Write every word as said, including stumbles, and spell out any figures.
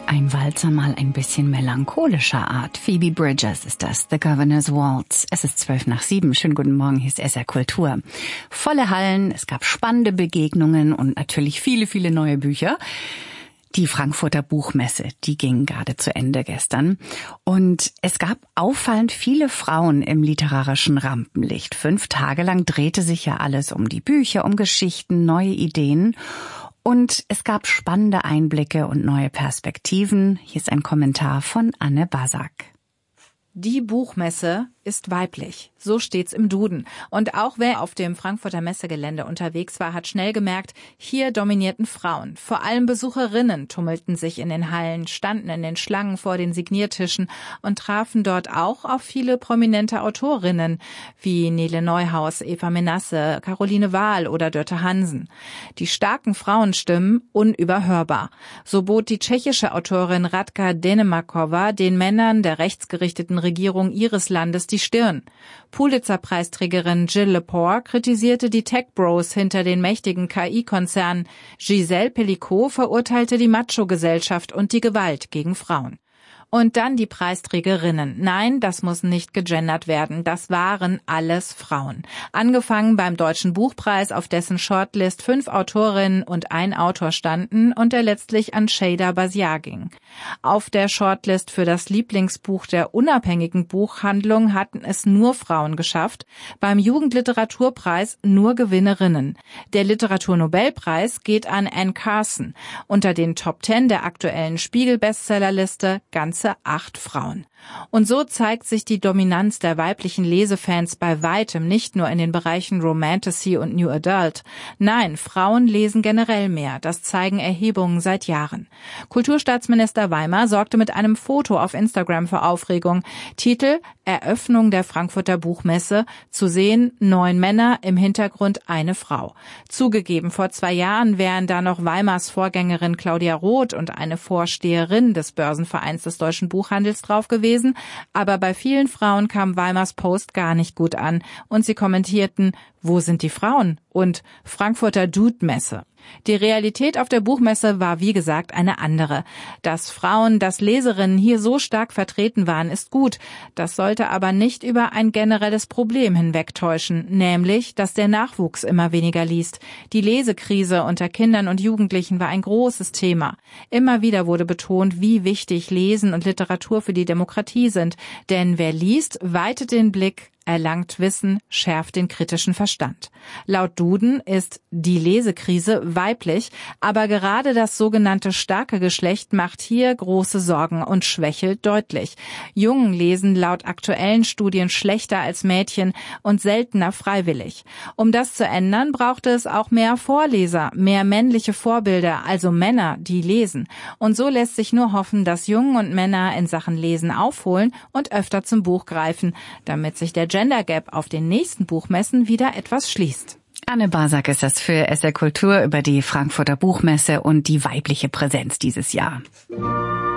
Ein Walzer mal ein bisschen melancholischer Art. Phoebe Bridgers ist das, The Governor's Waltz. Es ist zwölf nach sieben. Schönen guten Morgen, hier ist S R Kultur. Volle Hallen, es gab spannende Begegnungen und natürlich viele, viele neue Bücher. Die Frankfurter Buchmesse, die ging gerade zu Ende gestern. Und es gab auffallend viele Frauen im literarischen Rampenlicht. Fünf Tage lang drehte sich ja alles um die Bücher, um Geschichten, neue Ideen. Und es gab spannende Einblicke und neue Perspektiven. Hier ist ein Kommentar von Anne Basak. Die Buchmesse ist weiblich. So steht's im Duden. Und auch wer auf dem Frankfurter Messegelände unterwegs war, hat schnell gemerkt, hier dominierten Frauen. Vor allem Besucherinnen tummelten sich in den Hallen, standen in den Schlangen vor den Signiertischen und trafen dort auch auf viele prominente Autorinnen wie Nele Neuhaus, Eva Menasse, Caroline Wahl oder Dörte Hansen. Die starken Frauenstimmen unüberhörbar. So bot die tschechische Autorin Radka Denemakova den Männern der rechtsgerichteten Regierung ihres Landes die Stirn. Pulitzer-Preisträgerin Jill Lepore kritisierte die Tech-Bros hinter den mächtigen K I-Konzernen. Gisèle Pelicot verurteilte die Macho-Gesellschaft und die Gewalt gegen Frauen. Und dann die Preisträgerinnen. Nein, das muss nicht gegendert werden. Das waren alles Frauen. Angefangen beim Deutschen Buchpreis, auf dessen Shortlist fünf Autorinnen und ein Autor standen und der letztlich an Sheyda Basiar ging. Auf der Shortlist für das Lieblingsbuch der unabhängigen Buchhandlung hatten es nur Frauen geschafft. Beim Jugendliteraturpreis nur Gewinnerinnen. Der Literaturnobelpreis geht an Anne Carson. Unter den Top Ten der aktuellen Spiegel-Bestsellerliste ganze acht Frauen. Und so zeigt sich die Dominanz der weiblichen Lesefans bei weitem nicht nur in den Bereichen Romantasy und New Adult. Nein, Frauen lesen generell mehr. Das zeigen Erhebungen seit Jahren. Kulturstaatsminister Weimar sorgte mit einem Foto auf Instagram für Aufregung. Titel: Eröffnung der Frankfurter Buchmesse. Zu sehen: neun Männer, im Hintergrund eine Frau. Zugegeben, vor zwei Jahren wären da noch Weimars Vorgängerin Claudia Roth und eine Vorsteherin des Börsenvereins des Deutschen Buchhandels drauf gewesen. Aber bei vielen Frauen kam Weimars Post gar nicht gut an und sie kommentierten: Wo sind die Frauen? Und Frankfurter Dude-Messe. Die Realität auf der Buchmesse war wie gesagt eine andere. Dass Frauen, dass Leserinnen hier so stark vertreten waren, ist gut. Das sollte aber nicht über ein generelles Problem hinwegtäuschen, nämlich, dass der Nachwuchs immer weniger liest. Die Lesekrise unter Kindern und Jugendlichen war ein großes Thema. Immer wieder wurde betont, wie wichtig Lesen und Literatur für die Demokratie sind. Denn wer liest, weitet den Blick, erlangt Wissen, schärft den kritischen Verstand. Laut Duden ist die Lesekrise weiblich, aber gerade das sogenannte starke Geschlecht macht hier große Sorgen und schwächelt deutlich. Jungen lesen laut aktuellen Studien schlechter als Mädchen und seltener freiwillig. Um das zu ändern, brauchte es auch mehr Vorleser, mehr männliche Vorbilder, also Männer, die lesen. Und so lässt sich nur hoffen, dass Jungen und Männer in Sachen Lesen aufholen und öfter zum Buch greifen, damit sich der Gender Gap auf den nächsten Buchmessen wieder etwas schließt. Anne Basak ist das für S R Kultur über die Frankfurter Buchmesse und die weibliche Präsenz dieses Jahr.